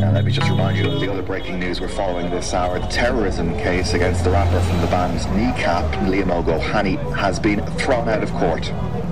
Now, let me just remind you of the other breaking news we're following this hour. The terrorism case against the rapper from the band Kneecap, Liam O'Gohany, has been thrown out of court.